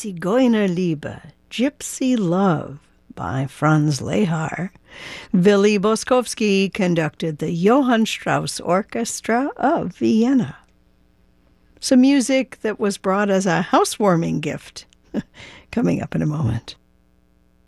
Zigeunerliebe, Gypsy Love by Franz Lehar. Willy Boskowski conducted the Johann Strauss Orchestra of Vienna. Some music that was brought as a housewarming gift, coming up in a moment.